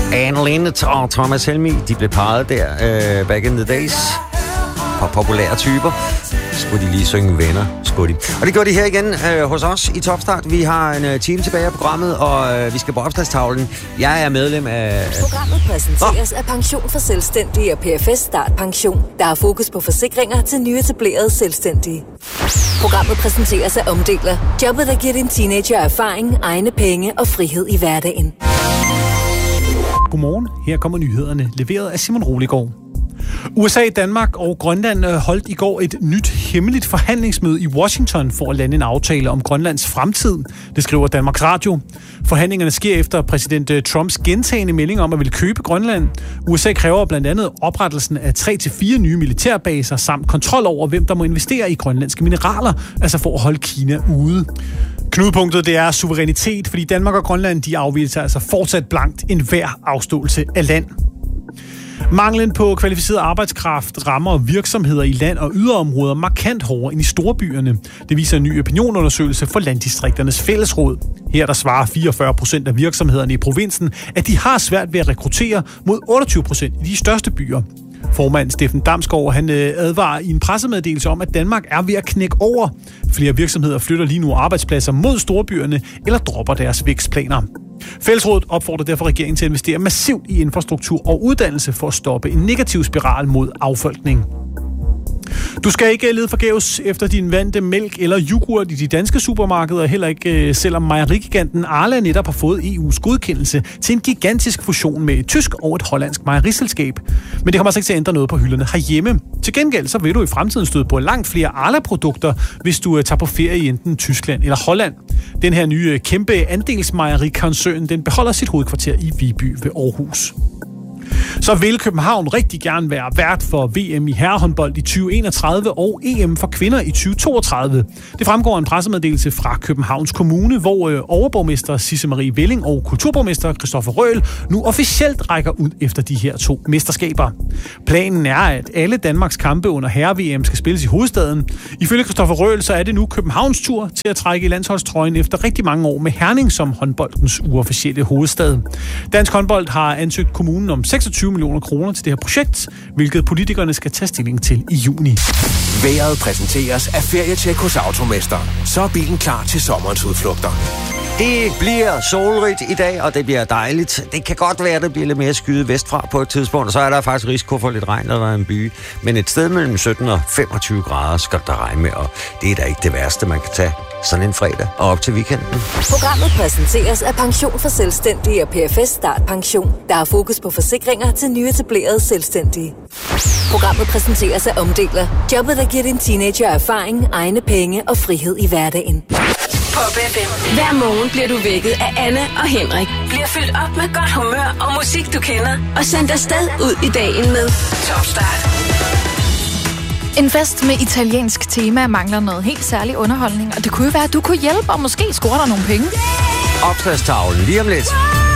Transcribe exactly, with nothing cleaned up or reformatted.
Anne Linnet og Thomas Helmig, de blev parret der uh, back in the days. På populære typer. Skulle de lige synge venner, skulle de. Og det gjorde de her igen uh, hos os i Topstart. Vi har en uh, time tilbage af programmet, og uh, vi skal på opslagstavlen. Jeg er medlem af... Programmet præsenteres oh. af Pension for Selvstændige og P F S Start Pension, der har fokus på forsikringer til nyetablerede selvstændige. Programmet præsenteres af Omdeler. Jobbet, der giver din teenager erfaring, egne penge og frihed i hverdagen. Godmorgen. Her kommer nyhederne, leveret af Simon Roligård. U S A, Danmark og Grønland holdt i går et nyt hemmeligt forhandlingsmøde i Washington for at lande en aftale om Grønlands fremtid. Det skriver Danmarks Radio. Forhandlingerne sker efter præsident Trumps gentagne melding om at ville købe Grønland. U S A kræver blandt andet oprettelsen af tre til fire nye militærbaser samt kontrol over, hvem der må investere i grønlandske mineraler, altså for at holde Kina ude. Knudepunktet, det er suverænitet, fordi Danmark og Grønland, de afviser altså fortsat blankt enhver afståelse af land. Manglen på kvalificeret arbejdskraft rammer virksomheder i land- og yderområder markant hårdere end i storbyerne. Det viser en ny opinionundersøgelse for Landdistrikternes Fællesråd. Her der svarer fireogfyrre procent af virksomhederne i provinsen, at de har svært ved at rekruttere mod otteogtyve procent i de største byer. Formand Steffen Damsgaard, han advarer i en pressemeddelelse om, at Danmark er ved at knække over. Flere virksomheder flytter lige nu arbejdspladser mod storbyerne eller dropper deres vækstplaner. Fællesrådet opfordrer derfor regeringen til at investere massivt i infrastruktur og uddannelse for at stoppe en negativ spiral mod affolkning. Du skal ikke lede forgæves efter din vante mælk eller yoghurt i de danske supermarkeder, heller ikke selvom mejerigiganten Arla netop har fået E U's godkendelse til en gigantisk fusion med et tysk og et hollandsk mejeriselskab. Men det kommer altså ikke til at ændre noget på hylderne herhjemme. Til gengæld så vil du i fremtiden støde på langt flere Arla-produkter, hvis du tager på ferie i enten Tyskland eller Holland. Den her nye kæmpe andelsmejerikoncern, den beholder sit hovedkvarter i Viby ved Aarhus. Så vil København rigtig gerne være vært for V M i herrehåndbold i tyve enogtredive og E M for kvinder i tyve toogtredive. Det fremgår en pressemeddelelse fra Københavns Kommune, hvor overborgmester Sisse Marie Velling og kulturborgmester Christoffer Røhl nu officielt rækker ud efter de her to mesterskaber. Planen er, at alle Danmarks kampe under herre-V M skal spilles i hovedstaden. Ifølge Christoffer Røhl så er det nu Københavns tur til at trække i landsholdstrøjen efter rigtig mange år med Herning som håndboldens uofficielle hovedstad. Dansk håndbold har ansøgt kommunen om seksogtyve millioner kroner til det her projekt, hvilket politikerne skal tage stilling til i juni. Vejret præsenteres af Ferietjek hos Automester. Så er bilen klar til sommerens udflugter. Det bliver solrigt i dag, og det bliver dejligt. Det kan godt være, at det bliver lidt mere skyde vestfra på et tidspunkt, og så er der faktisk risiko for lidt regn, der er en by. Men et sted mellem sytten og femogtyve grader skal der regne med, og det er da ikke det værste, man kan tage sådan en fredag og op til weekenden. Programmet præsenteres af Pension for Selvstændige og P F S Start Pension, der har fokus på forsikringer til nyetablerede selvstændige. Programmet præsenteres af Omdeler. Jobbet, der giver din teenager erfaring, egne penge og frihed i hverdagen. Pop F M. Hver morgen bliver du vækket af Anne og Henrik. Bliver fyldt op med godt humør og musik, du kender. Og sendt afsted ud i dagen med Topstart. En fest med italiensk tema mangler noget helt særlig underholdning. Og det kunne jo være, at du kunne hjælpe og måske score dig nogle penge. Opslagstavlen lige om lidt.